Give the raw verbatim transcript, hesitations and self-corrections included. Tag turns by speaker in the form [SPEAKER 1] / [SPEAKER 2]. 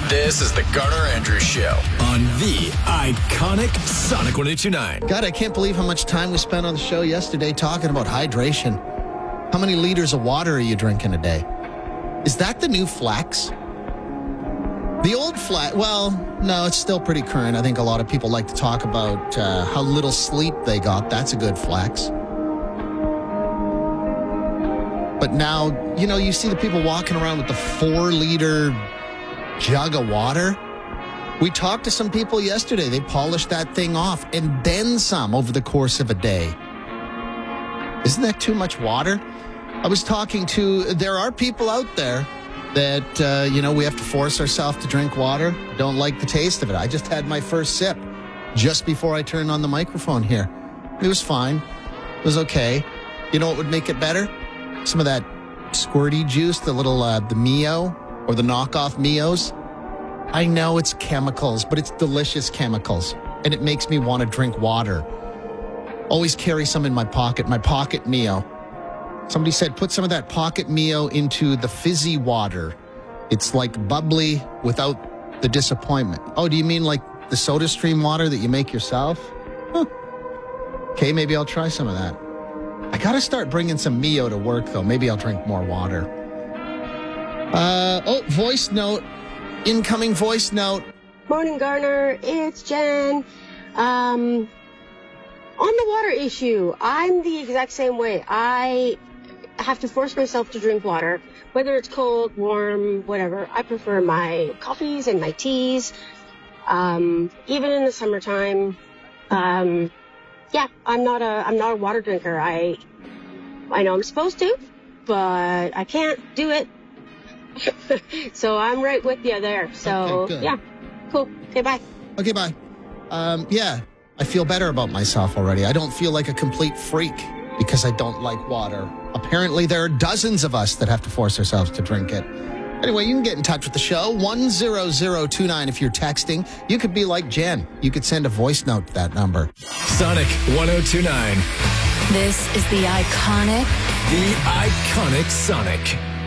[SPEAKER 1] This is the Garner Andrews Show on the iconic Sonic one oh two nine.
[SPEAKER 2] God, I can't believe how much time we spent on the show yesterday talking about hydration. How many liters of water are you drinking a day? Is that the new flex? The old flex, well, no, it's still pretty current. I think a lot of people like to talk about uh, how little sleep they got. That's a good flex. But now, you know, you see the people walking around with the four-liter jug of water. We talked to some people yesterday. They polished that thing off and then some over the course of a day. Isn't that too much water? I was talking to, there are people out there that, uh, you know, we have to force ourselves to drink water. Don't like the taste of it. I just had my first sip just before I turned on the microphone here. It was fine. It was okay. You know what would make it better? Some of that squirty juice, the little, uh, the Mio or the knockoff Mios. I know it's chemicals, but it's delicious chemicals. And it makes me want to drink water. Always carry some in my pocket, my pocket Mio. Somebody said, put some of that pocket Mio into the fizzy water. It's like bubbly without the disappointment. Oh, do you mean like the Soda Stream water that you make yourself? Huh. Okay, maybe I'll try some of that. I got to start bringing some Mio to work, though. Maybe I'll drink more water. Uh, oh, voice note. Incoming voice note.
[SPEAKER 3] Morning, Garner. It's Jen. Um, on the water issue, I'm the exact same way. I have to force myself to drink water, whether it's cold, warm, whatever. I prefer my coffees and my teas. Um, even in the summertime. Um, yeah, I'm not a, I'm not a water drinker. I, I know I'm supposed to, but I can't do it. So I'm right with you there. So,
[SPEAKER 2] okay,
[SPEAKER 3] yeah, cool. Okay, bye.
[SPEAKER 2] Okay, bye. Um, yeah, I feel better about myself already. I don't feel like a complete freak because I don't like water. Apparently, there are dozens of us that have to force ourselves to drink it. Anyway, you can get in touch with the show, one zero zero two nine if you're texting. You could be like Jen. You could send a voice note to that number.
[SPEAKER 1] Sonic one oh two nine.
[SPEAKER 4] This is the iconic,
[SPEAKER 1] The iconic Sonic.